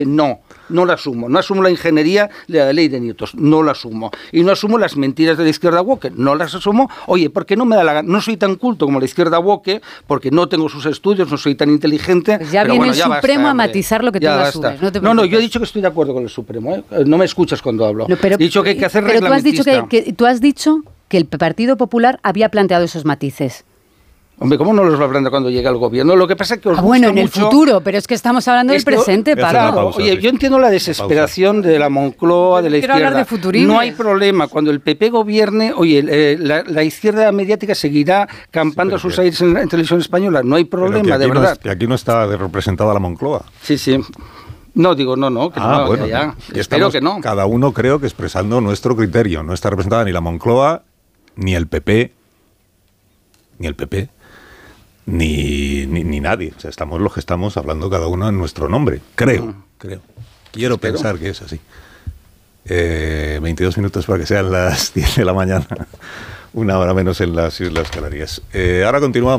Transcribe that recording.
No la asumo. No asumo la ingeniería de la ley de Newton. No la asumo. Y no asumo las mentiras de la izquierda woke. No las asumo. Oye, porque no me da la gana. No soy tan culto como la izquierda woke, porque no tengo sus estudios, no soy tan inteligente. Pues ya viene el Supremo a matizar lo que tú asumes. No, yo he dicho que estoy de acuerdo con el Supremo. ¿Eh? No me escuchas cuando hablo. No, he dicho que hay que hacer reglamentista. Pero tú has dicho que el Partido Popular había planteado esos matices. Hombre, ¿cómo no los va a aprender cuando llegue al gobierno? Lo que pasa es que os gusta bueno, en mucho... el futuro, pero es que estamos hablando del presente, Pablo. Oye, yo entiendo la desesperación de la Moncloa, de la izquierda. Hablar de futurismo. No hay problema. Cuando el PP gobierne, oye, la izquierda mediática seguirá campando sus aires en televisión española. No hay problema, de verdad. Que aquí no está representada la Moncloa. Sí. No, digo, no, que no, bueno, ya. Espero que no. Cada uno, creo que expresando nuestro criterio. No está representada ni la Moncloa, ni el PP, ni nadie. O sea, estamos los que estamos hablando cada uno en nuestro nombre. Creo. Quiero pensar que es así. 22 minutos para que sean las 10 de la mañana. Una hora menos en las Islas Canarias. Ahora continuamos.